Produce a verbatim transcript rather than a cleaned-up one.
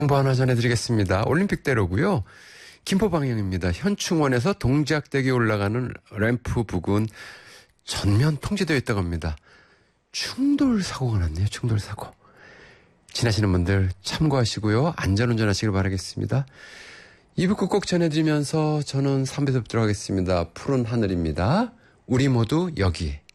정보 하나 전해드리겠습니다. 올림픽대로고요. 김포 방향입니다. 현충원에서 동작대교 올라가는 램프 부근 전면 통제되어 있다고 합니다. 충돌 사고가 났네요. 충돌 사고. 지나시는 분들 참고하시고요. 안전운전하시길 바라겠습니다. 이 부 끝곡 전해드리면서 저는 삼 부에서 뵙도록 하겠습니다. 푸른 하늘입니다. 우리 모두 여기에.